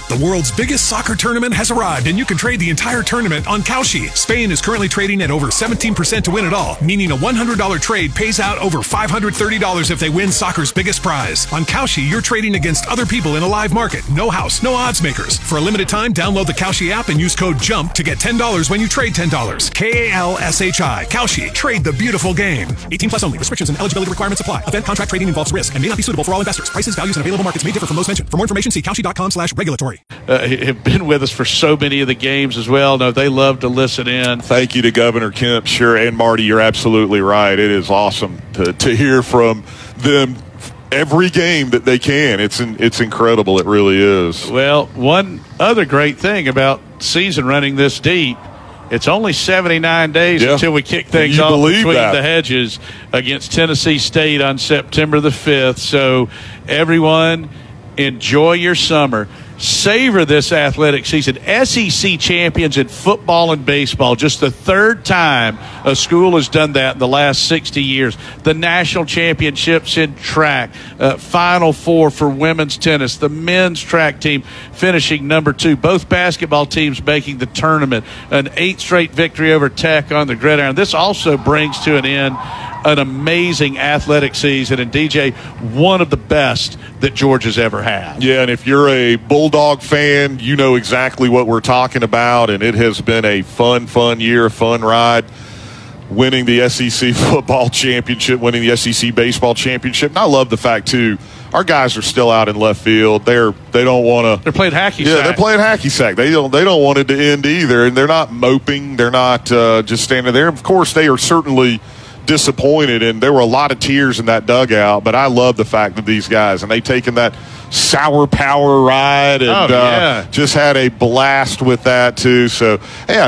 The world's biggest soccer tournament has arrived, and you can trade the entire tournament on Kalshi. Spain is currently trading at over 17% to win it all, meaning a $100 trade pays out over $530 if they win soccer's biggest prize. On Kalshi, you're trading against other people in a live market. No house, no odds makers. For a limited time, download the Kalshi app and use code JUMP to get $10 when you trade $10. Kalshi. Kalshi. Trade the beautiful game. 18 plus only. Restrictions and eligibility requirements apply. Event contract trading involves risk and may not be suitable for all investors. Prices, values, and available markets may differ from those mentioned. For more information, see Kalshi.com/regulatory. Have been with us for so many of the games as well. No, they love to listen in. Thank you to Governor Kemp. Sure, and Marty, you're absolutely right. It is awesome to hear from them every game that they can. It's incredible. It really is. Well, one other great thing about season running this deep, it's only 79 days until we kick things off between the hedges against Tennessee State on September the 5th. So everyone, enjoy your summer. Savor this athletic season. SEC champions in football and baseball. Just the third time a school has done that in the last 60 years. The national championships in track. Final four for women's tennis. The men's track team finishing number 2. Both basketball teams making the tournament. An 8th straight victory over Tech on the gridiron. This also brings to an end an amazing athletic season, and DJ, one of the best that Georgia's ever had. Yeah, and if you're a Bulldog fan, you know exactly what we're talking about, and it has been a fun year, a fun ride, winning the SEC football championship, winning the SEC baseball championship. And I love the fact, too, our guys are still out in left field. They don't want to. They're playing hacky sack. Yeah, they're playing hacky sack. They don't want it to end either, and they're not moping. They're not just standing there. Of course, they are certainly disappointed, and there were a lot of tears in that dugout, but I love the fact that these guys, and they've taken that Sour Power ride and just had a blast with that too. So,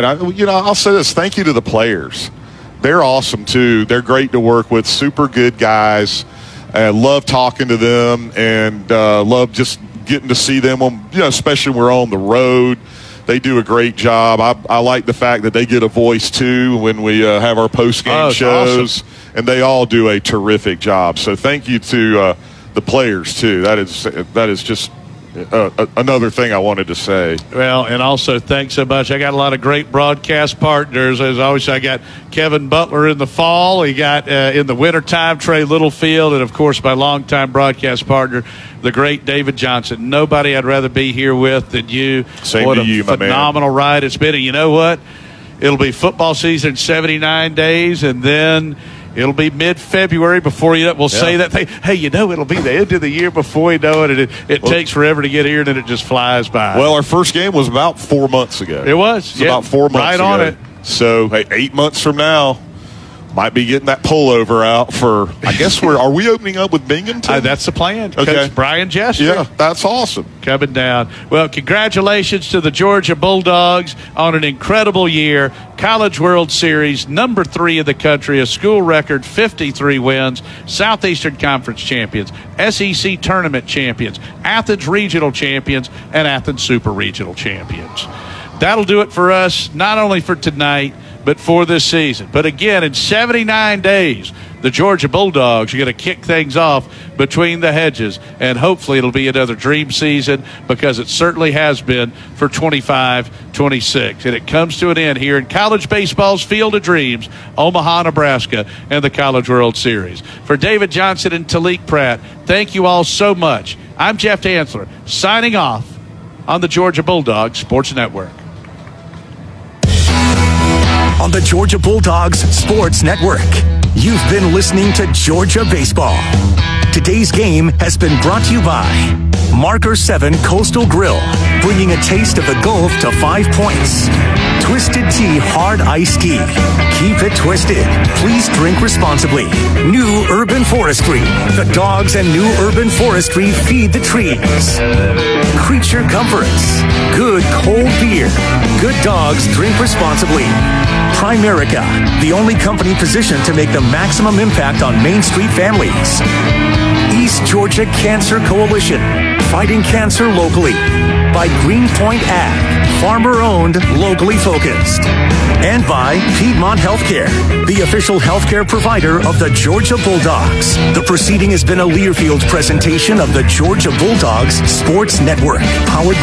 I'll say this, thank you to the players. They're awesome too. They're great to work with, super good guys. I love talking to them, and love just getting to see them on, especially when we're on the road. They do a great job. I like the fact that they get a voice, too, when we have our post-game shows. Awesome. And they all do a terrific job. So thank you to the players, too. That is just another thing I wanted to say. Well, and also thanks so much. I got a lot of great broadcast partners. As always, I got Kevin Butler in the fall. He got in the wintertime Trey Littlefield. And, of course, my longtime broadcast partner, the great David Johnson. Nobody I'd rather be here with than you. Same what to you, my man. What a phenomenal ride it's been. And you know what? It'll be football season in 79 days, and then it'll be mid-February before we'll say that thing. Hey, it'll be the end of the year before we know it. It takes forever to get here, and then it just flies by. Well, our first game was about 4 months ago. It was. About 4 months ago. Right on it. So, 8 months from now, might be getting that pullover out for, I guess are we opening up with Binghamton? That's the plan. Okay. Coach Brian Jester. Yeah, that's awesome. Coming down. Well, congratulations to the Georgia Bulldogs on an incredible year. College World Series, number 3 in the country, a school record 53 wins, Southeastern Conference champions, SEC tournament champions, Athens regional champions, and Athens super regional champions. That'll do it for us, not only for tonight, but for this season. But again, in 79 days, the Georgia Bulldogs are going to kick things off between the hedges, and hopefully it'll be another dream season, because it certainly has been for 25-26. And it comes to an end here in college baseball's Field of Dreams, Omaha, Nebraska, and the College World Series. For David Johnson and Talik Pratt, thank you all so much. I'm Jeff Dantzler, signing off on the Georgia Bulldogs Sports Network. On the Georgia Bulldogs Sports Network, you've been listening to Georgia Baseball. Today's game has been brought to you by Marker 7 Coastal Grill, bringing a taste of the Gulf to 5 points. Twisted Tea Hard Iced Tea. Keep it twisted. Please drink responsibly. New Urban Forestry. The dogs and New Urban Forestry feed the trees. Creature Comforts. Good cold beer. Good dogs drink responsibly. Primerica, the only company positioned to make the maximum impact on Main Street families. East Georgia Cancer Coalition, fighting cancer locally. By Greenpoint Ag, farmer-owned, locally focused. And by Piedmont Healthcare, the official healthcare provider of the Georgia Bulldogs. The proceeding has been a Learfield presentation of the Georgia Bulldogs Sports Network, powered by